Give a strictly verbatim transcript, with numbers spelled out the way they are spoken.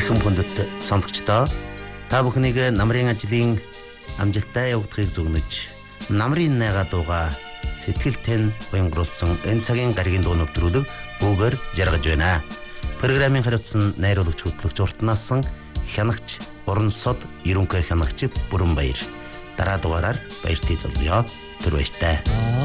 эрхэм хүндэт сонсогчдоо та бүхнийг намрын ажлын амжилттай явагдахыг зүгнэж намрын найгаа дууга сэтгэлтэй нь уянгуулсан энэ цагийн гаригийн дуу нэвтрүүлэг бүгээр жаргаж байна. Программын хариуцсан найруулагч хөтлөгч уртнаас хянагч уран сод ерөнхий хянагч Бүрэнбаяр. Дараа дугаараар баяртай залгая. Тэр баяртай.